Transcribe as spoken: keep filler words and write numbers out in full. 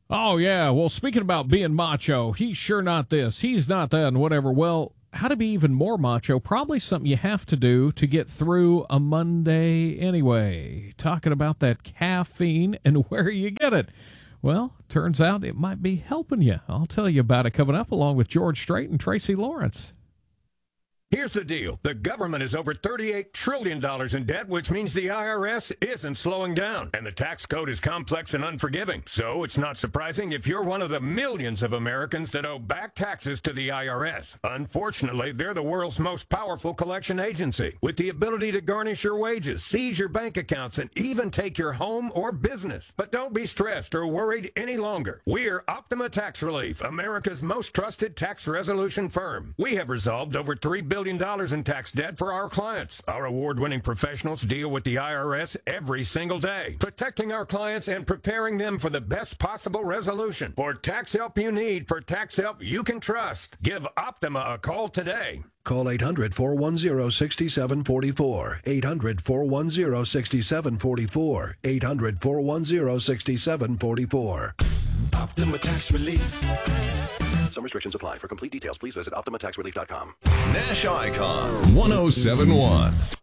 Oh, yeah. Well, speaking about being macho, he's sure not this, he's not that, and whatever. Well, how to be even more macho, probably something you have to do to get through a Monday anyway. Talking about that caffeine and where you get it. Well, turns out it might be helping you. I'll tell you about it coming up along with George Strait and Tracy Lawrence. Here's the deal. The government is over thirty-eight trillion dollars in debt, which means the I R S isn't slowing down. And the tax code is complex and unforgiving. So it's not surprising if you're one of the millions of Americans that owe back taxes to the I R S. Unfortunately, they're the world's most powerful collection agency, with the ability to garnish your wages, seize your bank accounts, and even take your home or business. But don't be stressed or worried any longer. We're Optima Tax Relief, America's most trusted tax resolution firm. We have resolved over three billion dollars in tax debt for our clients. Our award-winning professionals deal with the I R S every single day, protecting our clients and preparing them for the best possible resolution. For tax help you need, for tax help you can trust, give Optima a call today. Call eight hundred, four one zero, six seven four four. eight hundred, four one zero, six seven four four. eight hundred, four one zero, six seven four four. Optima Tax Relief. Some restrictions apply. For complete details, please visit Optima Tax Relief dot com. Nash Icon one oh seven point one.